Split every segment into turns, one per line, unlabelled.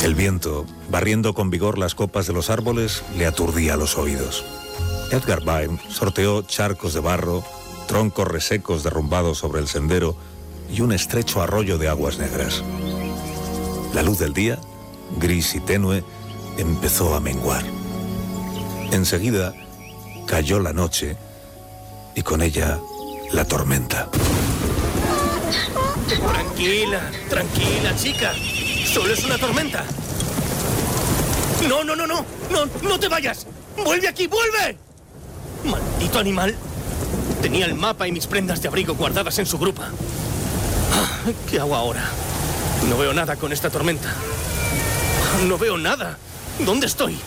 El viento, barriendo con vigor las copas de los árboles, le aturdía los oídos. Edgar Vine sorteó charcos de barro, troncos resecos derrumbados sobre el sendero y un estrecho arroyo de aguas negras. La luz del día, gris y tenue, empezó a menguar. Enseguida cayó la noche y con ella la tormenta.
Tranquila, tranquila, chica. Solo es una tormenta. No te vayas. ¡Vuelve aquí, vuelve! Maldito animal. Tenía el mapa y mis prendas de abrigo guardadas en su grupa. ¿Qué hago ahora? No veo nada con esta tormenta. No veo nada. ¿Dónde estoy?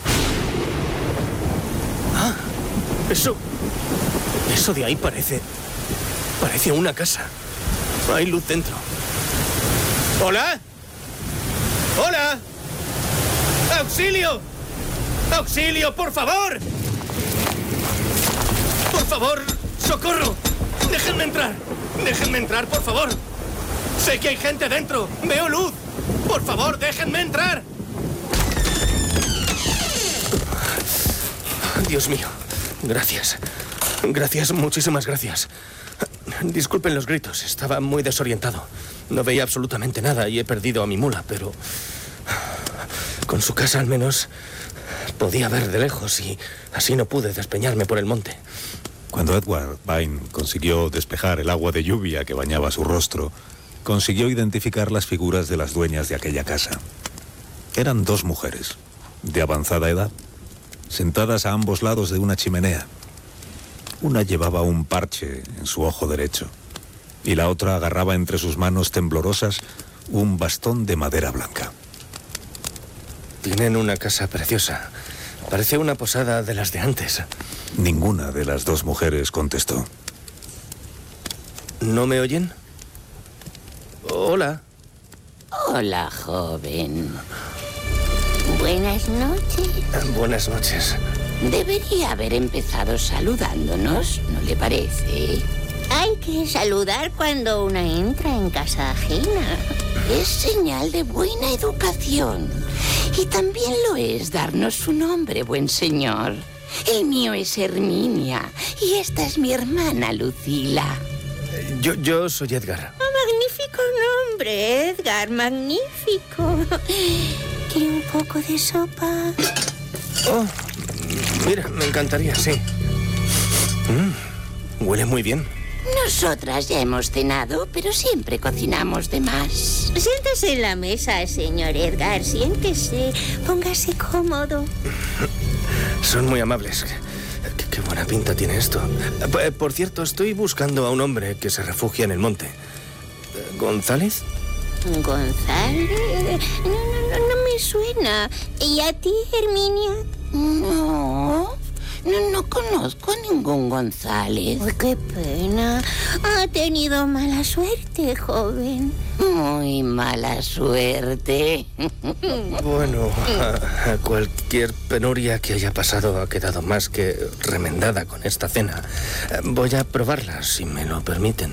Eso de ahí parece una casa. Hay luz dentro. ¿Hola? ¡Hola! ¡Auxilio! ¡Auxilio, por favor! ¡Por favor! ¡Socorro! ¡Déjenme entrar! ¡Déjenme entrar, por favor! ¡Sé que hay gente dentro! ¡Veo luz! ¡Por favor, déjenme entrar! Dios mío. Gracias. Gracias, muchísimas gracias. Disculpen los gritos, estaba muy desorientado. No veía absolutamente nada y he perdido a mi mula, pero con su casa al menos podía ver de lejos y así no pude despeñarme por el monte.
Cuando Edward Vine consiguió despejar el agua de lluvia que bañaba su rostro, consiguió identificar las figuras de las dueñas de aquella casa. Eran dos mujeres, de avanzada edad, sentadas a ambos lados de una chimenea. Una llevaba un parche en su ojo derecho y la otra agarraba entre sus manos temblorosas un bastón de madera blanca.
Tienen una casa preciosa. Parece una posada de las de antes.
Ninguna de las dos mujeres contestó.
¿No me oyen? Hola.
Hola, joven. Buenas noches.
Buenas noches.
Debería haber empezado saludándonos, ¿no le parece? Hay que saludar cuando una entra en casa ajena. Es señal de buena educación. Y también lo es darnos su nombre, buen señor. El mío es Herminia y esta es mi hermana Lucila.
Yo soy Edgar.
Oh, magnífico nombre, Edgar, magnífico. ¿Quiere un poco de sopa?
Oh, mira, me encantaría, sí. Huele muy bien.
Nosotras ya hemos cenado, pero siempre cocinamos de más. Siéntese en la mesa, señor Edgar, siéntese. Póngase cómodo.
Son muy amables. Qué buena pinta tiene esto. Por cierto, estoy buscando a un hombre que se refugia en el monte. ¿González?
¿González? No me suena. ¿Y a ti, Herminia? No conozco a ningún González. Ay, qué pena. Ha tenido mala suerte, joven. Muy mala suerte.
Bueno, a cualquier penuria que haya pasado ha quedado más que remendada con esta cena. Voy a probarla, si me lo permiten.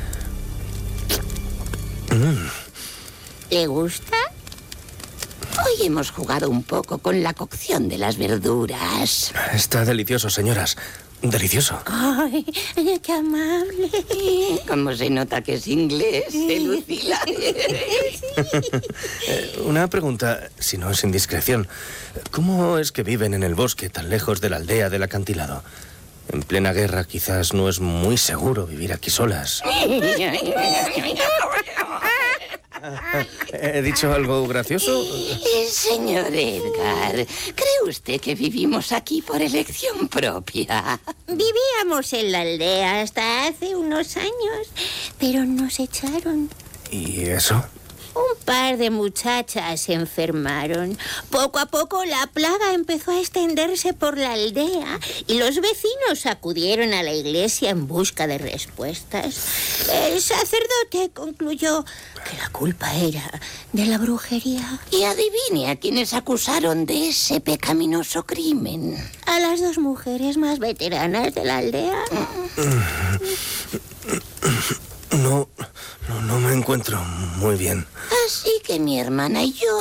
¿Le gusta? Hoy hemos jugado un poco con la cocción de las verduras.
Está delicioso, señoras. Delicioso.
Ay, qué amable. ¿Cómo se nota que es inglés, Lucila?
Una pregunta, si no es indiscreción. ¿Cómo es que viven en el bosque tan lejos de la aldea del acantilado? En plena guerra quizás no es muy seguro vivir aquí solas. ¿He dicho algo gracioso?
Señor Edgar, ¿cree usted que vivimos aquí por elección propia? Vivíamos en la aldea hasta hace unos años, pero nos echaron.
¿Y eso?
Un par de muchachas se enfermaron. Poco a poco la plaga empezó a extenderse por la aldea y los vecinos acudieron a la iglesia en busca de respuestas. El sacerdote concluyó que la culpa era de la brujería. Y adivine a quienes acusaron de ese pecaminoso crimen. A las dos mujeres más veteranas de la aldea.
No me encuentro muy bien.
Así que mi hermana y yo